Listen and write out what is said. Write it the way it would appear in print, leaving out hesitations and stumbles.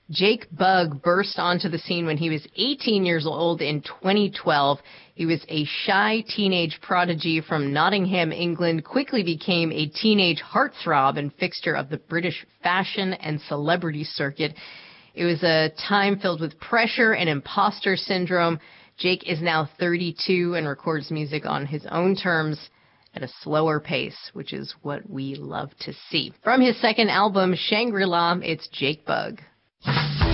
Jake Bugg burst onto the scene when he was 18 years old in 2012. He was a shy teenage prodigy from Nottingham, England, quickly became a teenage heartthrob and fixture of the British fashion and celebrity circuit. It was a time filled with pressure and imposter syndrome. Jake is now 32 and records music on his own terms at a slower pace, which is what we love to see. From his second album, Shangri-La, it's Jake Bugg.